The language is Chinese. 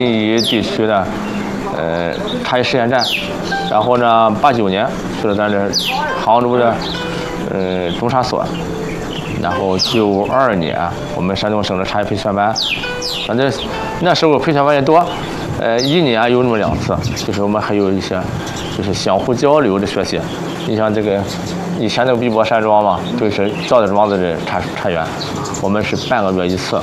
临沂地区的茶叶实验站，然后呢89年去了咱这杭州的中茶所，然后92年我们山东省的茶叶培训班，反正那时候培训班也多，一年有那么2次，就是我们还有一些就是相互交流的学习。你像这个以前的碧波山庄嘛，就是赵家庄子的茶园，我们是半个月1次。